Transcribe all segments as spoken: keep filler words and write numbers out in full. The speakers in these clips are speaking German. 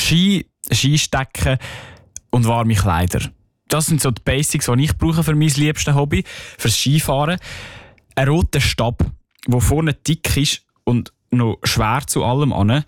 Ski, Skistecken und warme Kleider. Das sind so die Basics, die ich brauche für mein liebstes Hobby, fürs Skifahren. Ein roter Stab, der vorne dick ist und noch schwer zu allem an.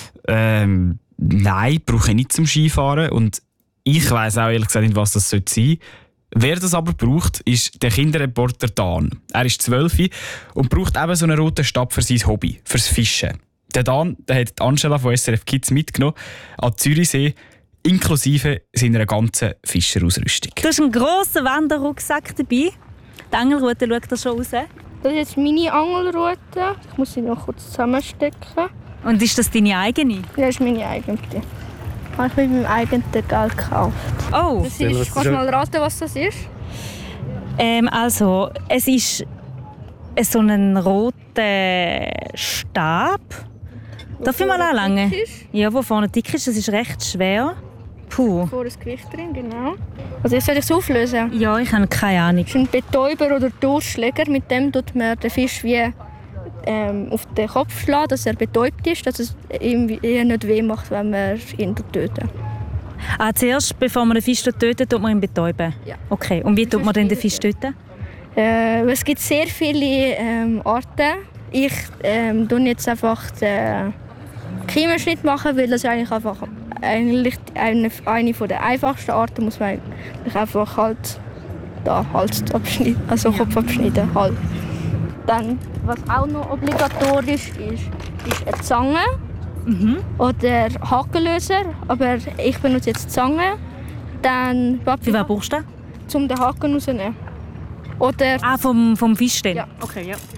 Ähm, nein, brauche ich nicht zum Skifahren. Und ich weiss auch ehrlich gesagt nicht, was das sein sollte. Wer das aber braucht, ist der Kinderreporter Dan. Er ist zwölf und braucht eben so einen roten Stab für sein Hobby, fürs Fischen. Der Dan, der hat Angela von S R F Kids mitgenommen an den Zürichsee, inklusive seiner ganzen Fischerausrüstung. Du hast einen grossen Wanderrucksack dabei. Die Angelrute schaut da schon raus. Das ist jetzt meine Angelrute. Ich muss sie noch kurz zusammenstecken. Und ist das deine eigene? Das ist meine eigene. Habe ich mit meinem eigenen Geld gekauft. Oh! Das ist, kannst du mal raten, was das ist? Ähm, also, es ist so ein roter Stab. Darf ich mal anlangen? Ja, wo vorne dick ist. Das ist recht schwer. Puh. Vor das Gewicht drin, genau. Also jetzt soll ich es auflösen? Ja, ich habe keine Ahnung. Das ist ein Betäuber oder Durchschläger. Mit dem tut man den Fisch wie ähm, auf den Kopf schlagen, dass er betäubt ist, dass es ihm eher nicht weh macht, wenn man ihn tötet. Ah, zuerst, bevor man den Fisch tötet, tut man ihn betäuben? Ja. Okay. Und wie tut man denn den Fisch töten? Äh, es gibt sehr viele ähm, Arten. Ich ähm, tue jetzt einfach den Kiemenschnitt machen, weil das eigentlich einfach eigentlich eine, eine von der einfachsten Arten muss man einfach halt da Hals abschneiden, also Kopf abschneiden halt. Dann, was auch noch obligatorisch ist, ist eine Zange mhm. oder Hakenlöser, aber ich benutze jetzt Zange. Dann Für was brauchst du? Um den Haken rauszunehmen. Oder ah, vom, vom Fisch dann? Ja. Okay, ja.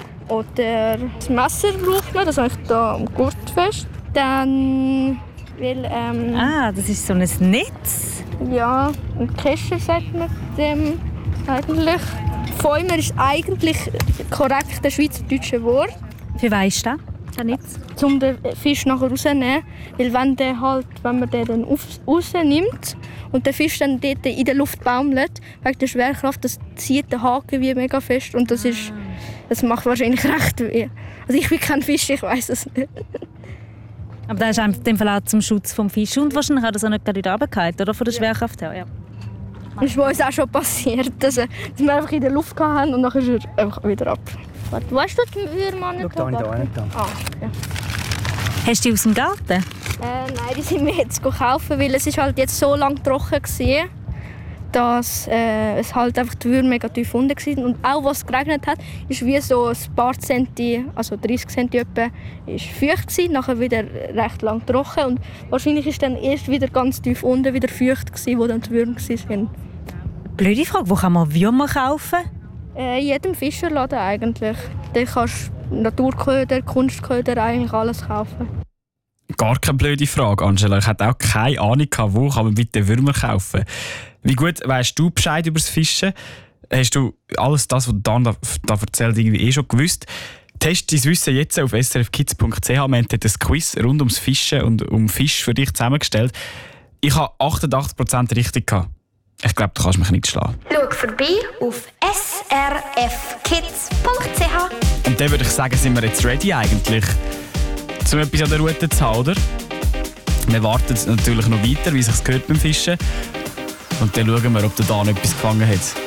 Oder das Messer braucht man, das habe ich hier am Gurt fest. Dann, weil, ähm, ah, das ist so ein Netz? Ja, ein Kescher sagt man dem eigentlich. Fäumer ist eigentlich korrekt das schweizerdeutsche Wort. Wie weisst du das? Ein Netz? Um den Fisch nachher rauszunehmen. Weil wenn, der halt, wenn man den dann rausnimmt und der Fisch dann dort in der Luft baumelt, wegen der Schwerkraft, das zieht den Haken wie mega fest und das, ist, das macht wahrscheinlich recht weh. Also ich bin kein Fisch, ich weiss es nicht. Aber das ist einfach dem Fall auch zum Schutz vom Fisch und wahrscheinlich hat das auch nicht gerade wieder runtergefallen, oder? Von der Schwerkraft her, ja. Das ist bei uns auch schon passiert, dass, dass wir einfach in der Luft hatten und dann ist er einfach wieder ab. Warte, wo hast du den Würmann nicht? Schau, da habe ich da nicht. Ah, okay. Hast du die aus dem Garten? Äh, nein, die sind wir jetzt kaufen, weil es ist halt jetzt so lange trocken war, dass äh, es halt einfach die Würmer mega tief unten waren. Und auch was es geregnet hat, ist wie so ein paar Zenti, also dreißig Zenti etwa, ist feucht gewesen, nachher wieder recht lang trocken und wahrscheinlich ist dann erst wieder ganz tief unten wieder feucht gewesen, wo dann die Würmer waren. Blöde Frage, wo kann man Würmer kaufen? Äh, in jedem Fischerladen eigentlich. Da kannst du Naturköder, Kunstköder, eigentlich alles kaufen. Gar keine blöde Frage, Angela. Ich hatte auch keine Ahnung, wo kann man bitte Würmer kaufen. Wie gut weisst du Bescheid über das Fischen? Hast du alles das, was Dan da, da erzählt, irgendwie eh schon gewusst? Test dein Wissen jetzt auf s r f kids punkt c h. Wir haben ein Quiz rund ums Fischen und um Fisch für dich zusammengestellt. Ich habe achtundachtzig Prozent richtig gehabt. Ich glaube, du kannst mich nicht schlagen. Schau vorbei auf s r f kids punkt c h. Und dann würde ich sagen, sind wir jetzt ready eigentlich, um etwas an der Route zu haben, oder? Wir warten natürlich noch weiter, wie es sich gehört beim Fischen. Und dann schauen wir, ob der Dan etwas gefangen hat.